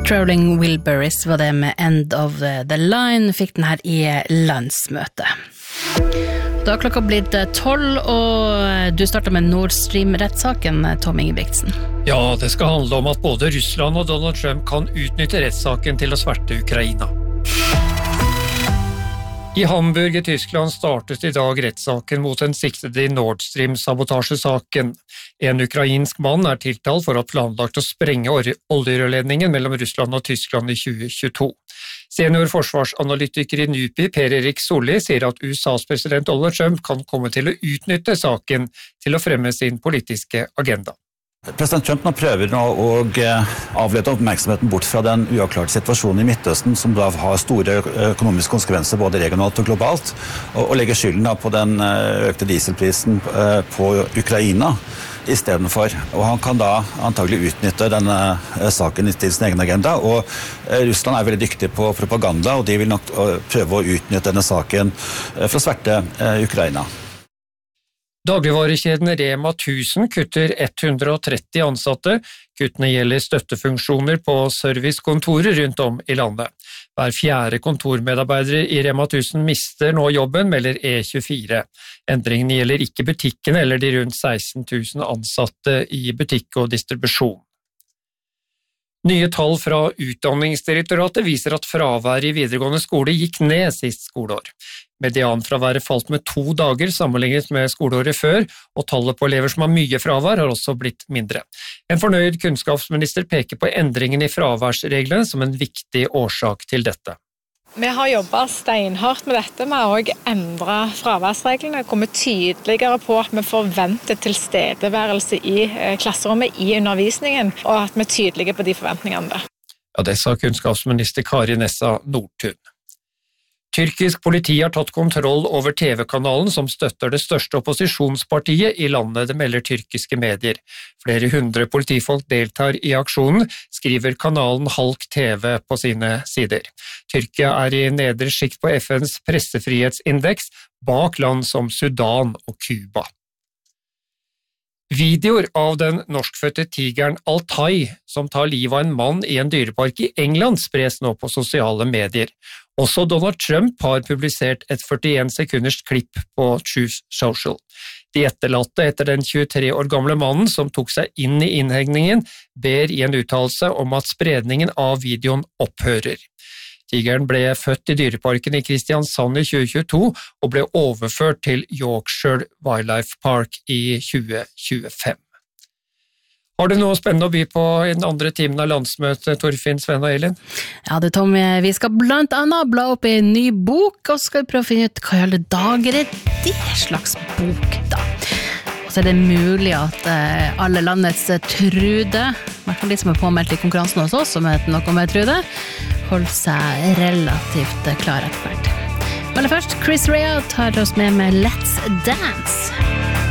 Strolling Wilburys var det med End of the Line, fikk den her i landsmøtet. Da har klokka blitt 12, og du starter med Nord Stream-rettssaken, Tom Ingebrigtsen. Ja, det skal handle om at både Russland og Donald Trump kan utnytte rettssaken til å sverte Ukraina. I Hamburg i Tyskland startet i dag rettssaken mot en siktede i Nord Stream-sabotasjesaken. En ukrainsk mann er tiltalt for å ha planlagt å sprenge oljerørledningen mellom Russland og Tyskland i 2022. Senior forsvarsanalytiker i NUPI, Per-Erik Solli, sier at USAs president Donald Trump kan komme til å utnytte saken til å fremme sin politiske agenda. President Trump nå prøver å avlede oppmerksomheten bort fra den uavklarte situasjonen i Midtøsten, som da har store økonomiske konsekvenser både regionalt og globalt, og legger skylden på den økte dieselprisen på Ukraina i stedet for. Og han kan da antagelig utnytte denne saken til sin egen agenda, og Russland er veldig dyktig på propaganda, og de vil nok prøve å utnytte denne saken for å sverte Ukraina. Dagligvarekjeden Rema 1000 kutter 130 ansatte. Kuttene gjelder støttefunksjoner på servicekontorer rundt om i landet. Hver fjerde kontormedarbeider i Rema 1000 mister nå jobben, melder E24. Endringen gjelder ikke butikkene eller de rundt 16 000 ansatte i butikk og distribusjon. Nye tall fra Utdanningsdirektoratet viser at fraværet i videregående skole gikk ned sist skoleår. Medianfraværet falt med 2 dager sammenlignet med skoleåret før, og tallet på elever som har mye fravær har også blitt mindre. En fornøyd kunnskapsminister peker på endringen i fraværsreglene som en viktig årsak til dette. Vi har jobbet steinhardt med dette, vi har også endret fraværsreglene, kommet tydeligere på at vi forventer tilstedeværelse i klasserommet i undervisningen, og at vi er tydelige på de forventningene. Ja, det sa kunnskapsminister Kari Nessa Nordtun. Tyrkisk politi har tatt kontroll over TV-kanalen som støtter det største opposisjonspartiet i landet, det melder tyrkiske medier. Flere hundre politifolk deltar i aksjonen, skriver kanalen Halk TV på sine sider. Tyrkia er i nedre sjikt på FNs pressefrihetsindeks, bak land som Sudan og Kuba. Videoer av den norskfødte tigeren Altai, som tar livet av en mann i en dyrepark i England, spres nå på sosiale medier. Også Donald Trump har publisert et 41 sekunders klipp på Truth Social. De etterlatte etter den 23 år gamle mannen som tok seg inn i innhegningen, ber i en uttalelse om at spredningen av videoen opphører. Tigeren ble født i dyreparken i Kristiansand i 2022 og ble overført til Yorkshire Wildlife Park i 2025. Har du noe spennende å by på i den andre timen av landsmøtet, Torfinn, Sven og Elin? Ja, det Tom, vi skal blant annet bla opp i en ny bok, og skal prøve å finne ut hva i alle dager er det slags bok da. Og så er det mulig at alle landets Trude, i hvert fall de som er påmeldt i konkurransen hos oss, som heter noe med Trude, holder seg relativt klar etter hvert. Aller først, Chris Rea tar oss med Let's Dance.